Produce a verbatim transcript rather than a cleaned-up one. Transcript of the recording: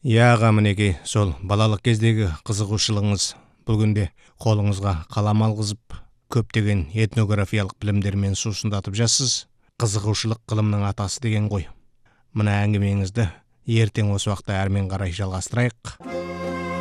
Яға мінекей, сол балалық кездегі қызығушылығыңыз бұл күнде қолыңызға қалам алғызып, көптеген этнографиялық білімдермен сусындатып жассыз. Қызығушылық ғылымның атасы деген ғой. Мына әңгімеңізді ертең осы уақытта әрмен қарай жалғастырайық.